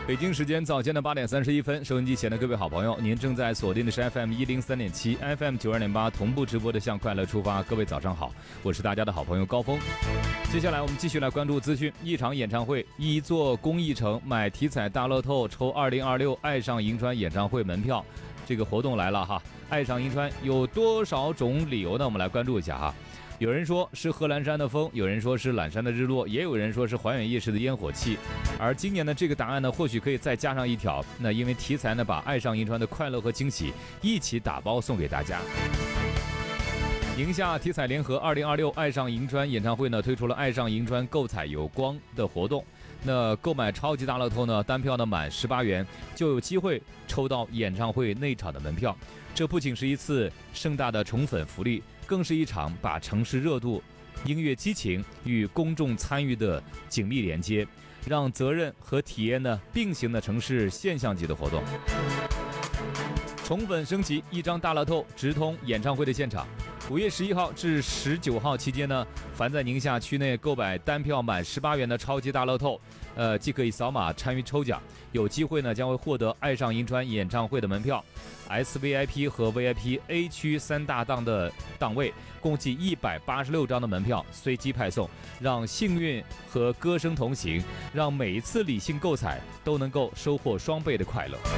北京时间早间的8点31分，收音机前的各位好朋友，您正在锁定的是 FM 103.7 FM 92.8同步直播的向快乐出发。各位早上好，我是大家的好朋友高峰。接下来我们继续来关注资讯。一场演唱会，一座公益城，买体彩大乐透抽2026爱上银川演唱会门票，这个活动来了哈。爱上银川有多少种理由呢？我们来关注一下哈。有人说是贺兰山的风，有人说是懒山的日落，也有人说是怀远夜市的烟火气。而今年的这个答案呢，或许可以再加上一条，那因为题材呢，把爱上银川的快乐和惊喜一起打包送给大家。宁夏体彩联合2026爱上银川演唱会呢，推出了爱上银川购彩有光的活动。那购买超级大乐透呢，单票呢满18元就有机会抽到演唱会内场的门票。这不仅是一次盛大的宠粉福利，更是一场把城市热度、音乐激情与公众参与的紧密连接，让责任和体验呢并行的城市现象级的活动。宠粉升级，一张大乐透直通演唱会的现场。5月11号至19号期间呢，凡在宁夏区内购买单票满18元的超级大乐透，即可以扫码参与抽奖，有机会呢将会获得爱上银川演唱会的门票。SVIP 和 VIP A 区3大档的档位，共计186张的门票随机派送，让幸运和歌声同行，让每一次理性购彩都能够收获双倍的快乐。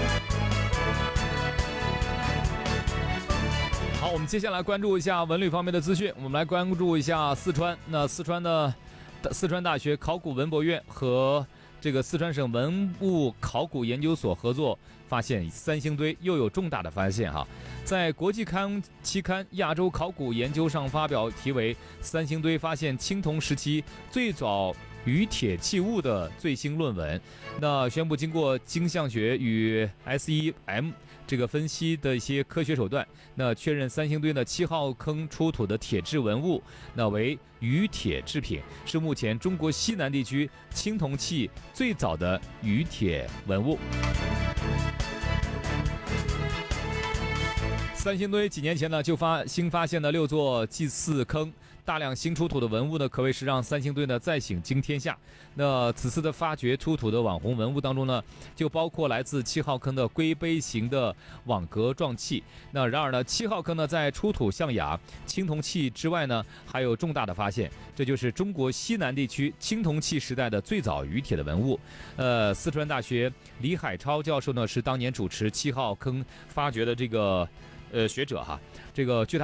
好，我们接下来关注一下文旅方面的资讯。我们来关注一下四川。那四川大学考古文博院和这个四川省文物考古研究所合作，发现三星堆又有重大的发现哈。在国际期刊《亚洲考古研究》上发表题为《三星堆发现青铜时期最早铝铁器物》的最新论文，那宣布经过金相学与 SEM 这个分析的一些科学手段，那确认三星堆的7号坑出土的铁制文物，那为铝铁制品，是目前中国西南地区青铜器最早的铝铁文物。三星堆几年前呢就新发现的6座祭祀坑，大量新出土的文物呢，可谓是让三星堆呢再醒惊天下。那此次的发掘出土的网红文物当中呢，就包括来自7号坑的龟杯形的网格状器。那然而呢，7号坑呢在出土象牙、青铜器之外呢，还有重大的发现，这就是中国西南地区青铜器时代的最早铝铁的文物。四川大学李海超教授呢是当年主持7号坑发掘的这个学者哈。这个据他